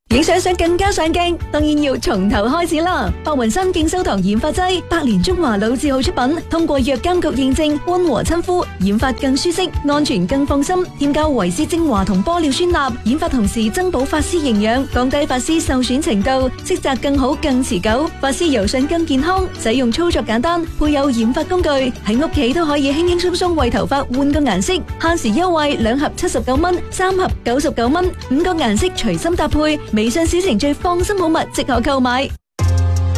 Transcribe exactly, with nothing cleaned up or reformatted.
影相想更加上鏡，當然要從頭開始啦。白雲山敬修堂染髮劑，百年中華老字號出品，通過藥監局認證，溫和親膚，染髮更舒適，安全更放心。添加維 C 精華同玻尿酸鈉，染髮同時增補髮絲營養，降低髮絲受損程度，色澤更好更持久，髮絲柔順更健康。使用操作簡單，配有染髮工具，喺屋企都可以輕輕鬆鬆為頭髮換個顏色。限時優惠，兩盒七十九蚊，三盒九十九蚊，五個顏色隨心搭配。微信小程序放心好物即可購買。